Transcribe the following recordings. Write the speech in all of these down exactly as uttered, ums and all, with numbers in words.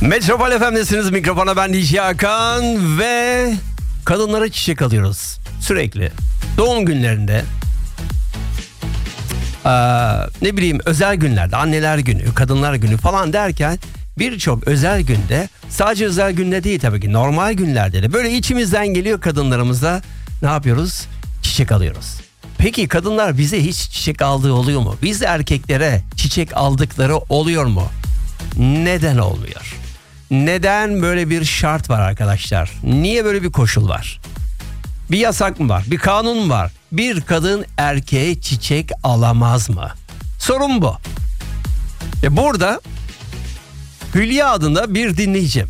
Metropol F M'desiniz, mikrofona ben D J Hakan ve kadınlara çiçek alıyoruz sürekli. Doğum günlerinde, ee, ne bileyim özel günlerde, anneler günü, kadınlar günü falan derken birçok özel günde, sadece özel günde değil tabii ki, normal günlerde de böyle içimizden geliyor kadınlarımıza, ne yapıyoruz? Çiçek alıyoruz. Peki kadınlar bize hiç çiçek aldığı oluyor mu? Biz erkeklere çiçek aldıkları oluyor mu? Neden olmuyor? Neden böyle bir şart var arkadaşlar? Niye böyle bir koşul var? Bir yasak mı var? Bir kanun mu var? Bir kadın erkeğe çiçek alamaz mı? Sorun bu. E burada Hülya adında bir dinleyicim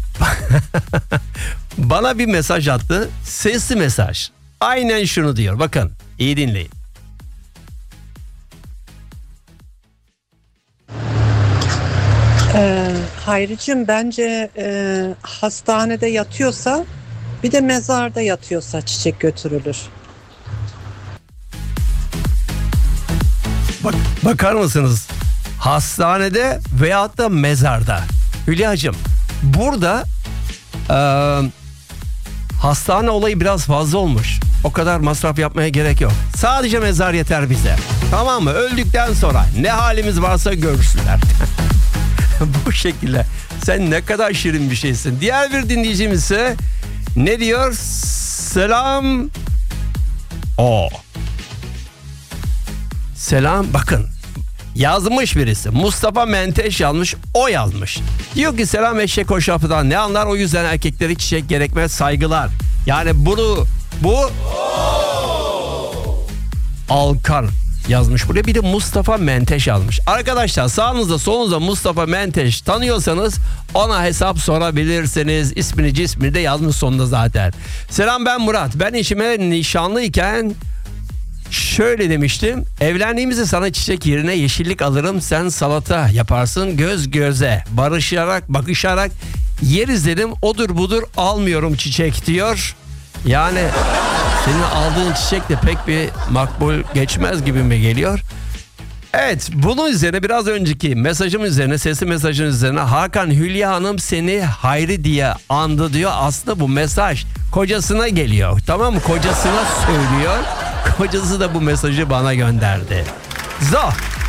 bana bir mesaj attı. Sesli mesaj. Aynen şunu diyor. Bakın, iyi dinleyin. Ee, Hayricim, bence e, hastanede yatıyorsa, bir de mezarda yatıyorsa çiçek götürülür. Bak, bakar mısınız? Hastanede veyahut da mezarda. Hülya'cığım, burada e, hastane olayı biraz fazla olmuş. O kadar masraf yapmaya gerek yok. Sadece mezar yeter bize. Tamam mı? Öldükten sonra ne halimiz varsa görsünler. Bu şekilde. Sen ne kadar şirin bir şeysin. Diğer bir dinleyicimiz ise ne diyor? Selam. O. Selam. Bakın. Yazmış birisi. Mustafa Menteş yazmış. O yazmış. Diyor ki selam eşek hoşafıdan ne anlar, o yüzden erkekleri çiçek gerekmez, saygılar. Yani bunu bu Alkan yazmış buraya. Bir de Mustafa Menteş yazmış. Arkadaşlar, sağınızda solunuzda Mustafa Menteş tanıyorsanız ona hesap sorabilirsiniz. İsmini cismini de yazmış sonunda zaten. Selam, ben Murat. Ben eşime nişanlıyken şöyle demiştim. Evlendiğimizde sana çiçek yerine yeşillik alırım. Sen salata yaparsın göz göze. Barışarak, bakışarak yeriz dedim. Odur budur almıyorum çiçek diyor. Yani senin aldığın çiçek de pek bir makbul geçmez gibi mi geliyor? Evet, bunun üzerine biraz önceki mesajım üzerine, sesli mesajın üzerine Hakan, Hülya Hanım seni Hayri diye andı diyor. Aslında bu mesaj kocasına geliyor. Tamam mı? Kocasına söylüyor. Kocası da bu mesajı bana gönderdi. Zo.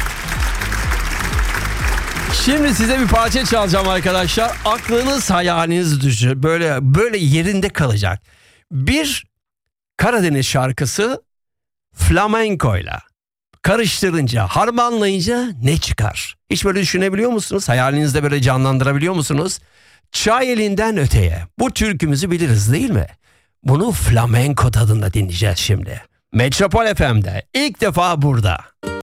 Şimdi size bir parça çalacağım arkadaşlar. Aklınız hayaliniz düşür. Böyle böyle yerinde kalacak. Bir Karadeniz şarkısı flamenkoyla karıştırınca, harmanlayınca ne çıkar? Hiç böyle düşünebiliyor musunuz? Hayalinizde böyle canlandırabiliyor musunuz? Çay elinden öteye. Bu türkümüzü biliriz değil mi? Bunu flamenko tadında dinleyeceğiz şimdi. Metropol F M'de ilk defa burada.